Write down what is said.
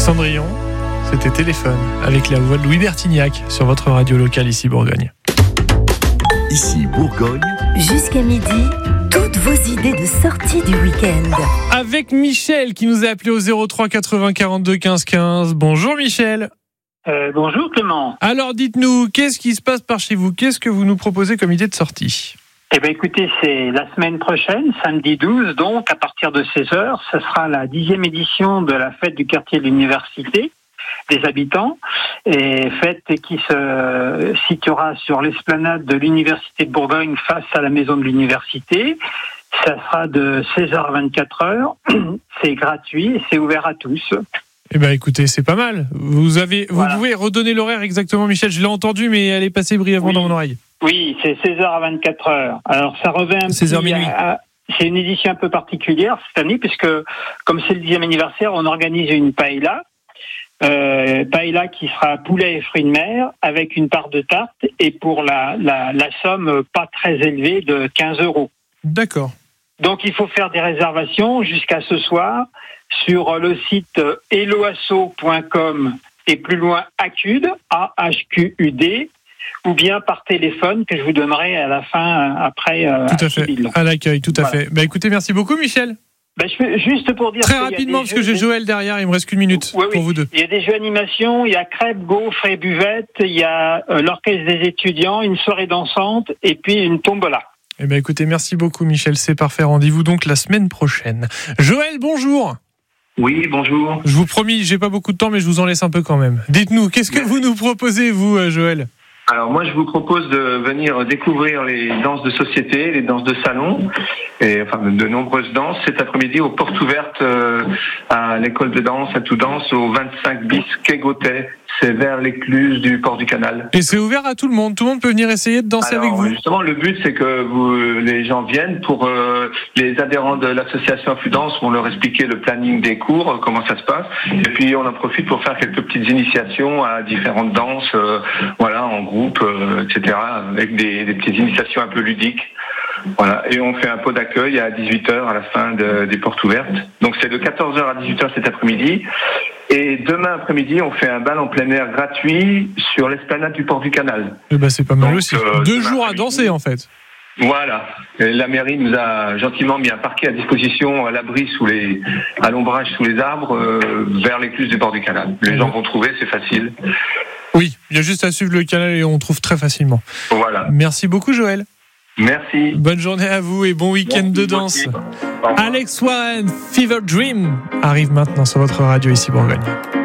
Cendrillon, c'était Téléphone avec la voix de Louis Bertignac sur votre radio locale ici Bourgogne. Ici Bourgogne. Jusqu'à midi, toutes vos idées de sortie du week-end. Avec Michel qui nous a appelé au 03 80 42 15 15. Bonjour Michel. Bonjour Clément. Alors dites-nous, qu'est-ce qui se passe par chez vous ? Qu'est-ce que vous nous proposez comme idée de sortie ? Eh bien écoutez, c'est la semaine prochaine, samedi 12, donc à partir de 16h, ce sera la 10e édition de la fête du quartier de l'université des habitants, et fête qui se situera sur l'esplanade de l'université de Bourgogne face à la maison de l'université. Ça sera de 16h à 24h, c'est gratuit et c'est ouvert à tous. Eh bien écoutez, c'est pas mal. Vous pouvez redonner l'horaire exactement Michel, je l'ai entendu mais elle est passée brièvement dans mon oreille. Oui, c'est 16h à 24h. Alors ça revient un 16h minuit. C'est une édition un peu particulière cette année puisque comme c'est le 10e anniversaire, on organise une paella. Paella qui sera poulet et fruits de mer avec une part de tarte et pour la somme pas très élevée de 15 €. D'accord. Donc il faut faire des réservations jusqu'à ce soir sur le site eloasso.com et plus loin AHQUD, AHQUD, ou bien par téléphone que je vous donnerai à la fin après. Tout à fait, à l'accueil, tout à fait. Bah écoutez, merci beaucoup Michel. Juste pour dire très rapidement parce que j'ai Joël derrière, il me reste qu'une minute pour vous deux. Il y a des jeux animation, il y a crêpes, gaufres et buvettes, il y a l'orchestre des étudiants, une soirée dansante et puis une tombola. Eh bien écoutez, merci beaucoup Michel, c'est parfait. Rendez-vous donc la semaine prochaine. Joël, bonjour. Oui, bonjour. Je vous promis, j'ai pas beaucoup de temps, mais je vous en laisse un peu quand même. Dites-nous, qu'est-ce que vous nous proposez, vous, Joël ? Alors moi, je vous propose de venir découvrir les danses de société, les danses de salon, et enfin de nombreuses danses cet après-midi aux portes ouvertes à l'école de danse, à Toudance, au 25 bis quai Gauthier. C'est vers l'écluse du port du Canal. Et c'est ouvert à tout le monde peut venir essayer de danser avec vous. Justement, le but c'est que les gens viennent pour les adhérents de l'association Affluence vont leur expliquer le planning des cours, comment ça se passe, et puis on en profite pour faire quelques petites initiations à différentes danses, en groupe, etc., avec des petites initiations un peu ludiques. Voilà, et on fait un pot d'accueil à 18h à la fin des portes ouvertes. Donc c'est de 14h à 18h cet après-midi. Et demain après-midi, on fait un bal en plein air gratuit sur l'esplanade du port du Canal. Eh ben c'est pas mal aussi. 2 jours à danser en fait. Voilà. Et la mairie nous a gentiment mis un parquet à disposition à l'abri à l'ombrage sous les arbres vers l'écluse du port du Canal. Les gens vont trouver, c'est facile. Oui, il y a juste à suivre le canal et on trouve très facilement. Voilà. Merci beaucoup Joël. Merci. Bonne journée à vous et bon week-end de danse. Alex Warren, Fever Dream arrive maintenant sur votre radio ici Bourgogne.